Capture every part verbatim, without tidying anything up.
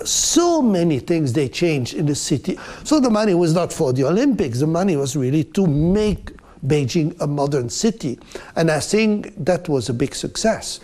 So many things they changed in the city. So the money was not for the Olympics. The money was really to make Beijing a modern city. And I think that was a big success.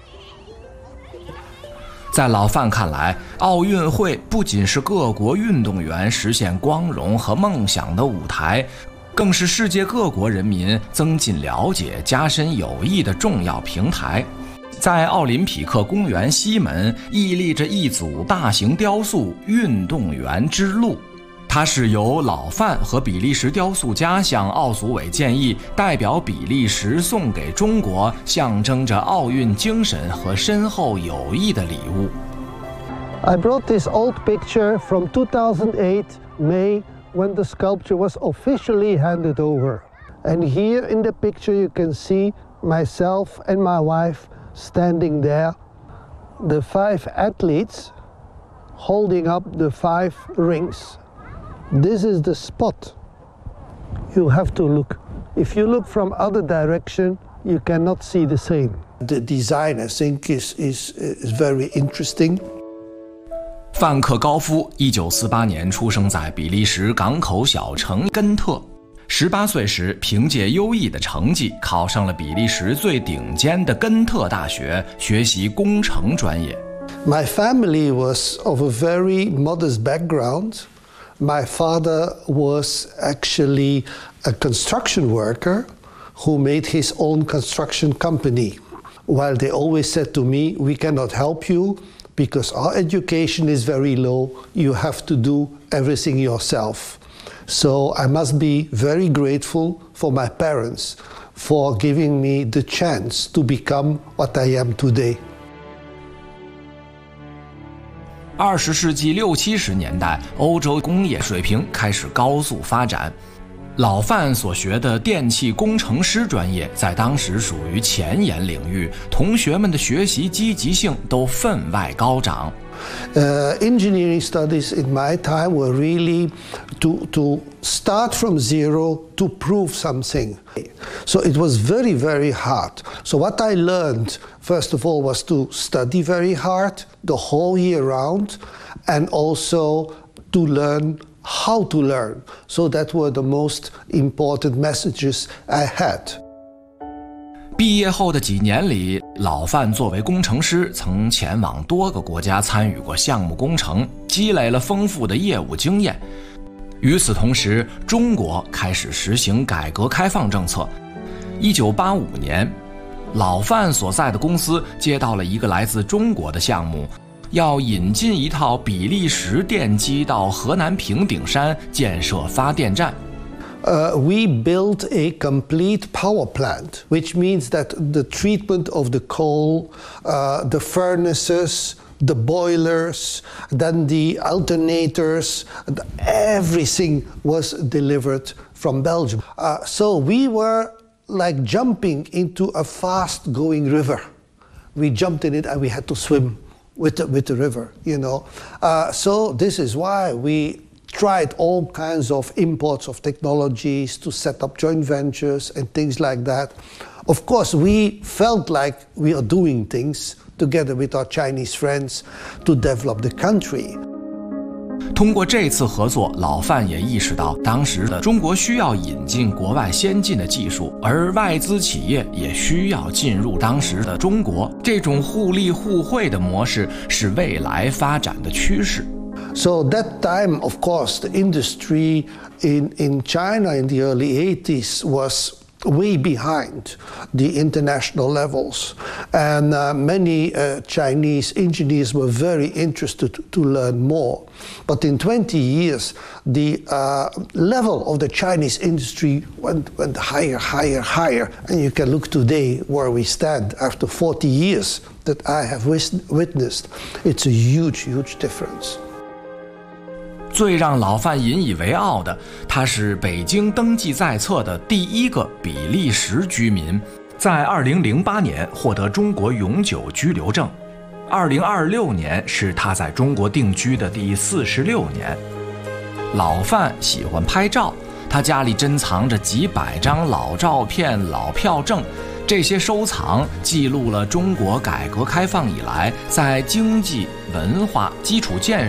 在老范看来，奥运会不仅是各国运动员实现光荣和梦想的舞台，更是世界各国人民增进了解、加深友谊的重要平台。在奥林匹克公园西门屹立着一组大型雕塑“运动员之路”，它是由老范和比利时雕塑家向奥组委建议，代表比利时送给中国象征着奥运精神和深厚友谊的礼物。 I brought this old picture from two thousand eight, May, when the sculpture was officially handed over. And here in the picture you can see myself and my wife standing there, the five athletes holding up the five rings. This is the spot. You have to look. If you look from other direction, you cannot see the same. The design, I think, is, is, is very interesting. 范克高夫一九四八年出生在比利时港口小城根特。十八岁时，凭借优异的成绩考上了比利时最顶尖的根特大学，学习工程专业。 My family was of a very modest background. My father was actually a construction worker who made his own construction company. While they always said to me, we cannot help you because our education is very low, you have to do everything yourself. So I must be very grateful for my parents for giving me the chance to become what I am today. 二十世纪六七十年代，欧洲工业水平开始高速发展。老范所学的电气工程师专业在当时属于前沿领域，同学们的学习积极性都分外高涨。 Uh, engineering studies in my time were really to, to start from zero to prove something. So it was very, very hard. So what I learned, first of all, was to study very hard the whole year round, and also to learn how to learn. So that were the most important messages I had. 毕业后的几年里，老范作为工程师，曾前往多个国家参与过项目工程，积累了丰富的业务经验。与此同时，中国开始实行改革开放政策。一九八五年，老范所在的公司接到了一个来自中国的项目，要引进一套比利时电机到河南平顶山建设发电站。 Uh, we built a complete power plant, which means that the treatment of the coal, uh, the furnaces, the boilers, then the alternators, everything was delivered from Belgium. Uh, so we were like jumping into a fast-going river. We jumped in it and we had to swim with the, with the river, you know. Uh, so this is why we tried all kinds of imports of technologies to set up joint ventures and things like that. Of course, we felt like we are doing things together with our Chinese friends to develop the country. 通过这次合作，老范也意识到，当时的中国需要引进国外先进的技术，而外资企业也需要进入当时的中国。这种互利互惠的模式是未来发展的趋势。 So that time, of course, the industry in, in China in the early eighties was way behind the international levels. And uh, many uh, Chinese engineers were very interested to, to learn more. But in twenty years, the uh, level of the Chinese industry went, went higher, higher, higher. And you can look today where we stand after forty years that I have witnessed. It's a huge, huge difference. 最让老范引以为傲的，他是北京登记在册的第一个比利时居民，在二零零八年获得中国永久居留证。二零二六年是他在中国定居的第四十六年。老范喜欢拍照，他家里珍藏着几百张老照片、老票证。这些收藏记录了中国改革开放以来在经济、文化、基础建